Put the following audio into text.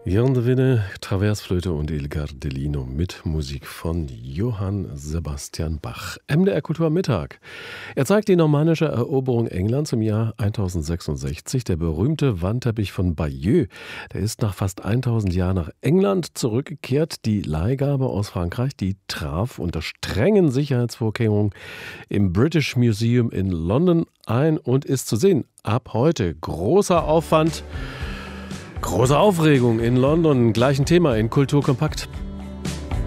Jan de Winne, Traversflöte und Il Gardellino mit Musik von Johann Sebastian Bach. MDR Kultur am Mittag. Er zeigt die normannische Eroberung Englands im Jahr 1066. Der berühmte Wandteppich von Bayeux, der ist nach fast 1000 Jahren nach England zurückgekehrt. Die Leihgabe aus Frankreich, die traf unter strengen Sicherheitsvorkehrungen im British Museum in London ein und ist zu sehen. Ab heute großer Aufwand. Große Aufregung in London, gleich ein Thema in Kultur kompakt.